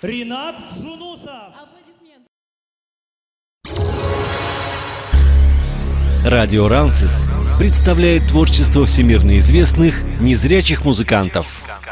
Ринат Джунусов. Радио Рансис представляет творчество всемирно известных незрячих музыкантов.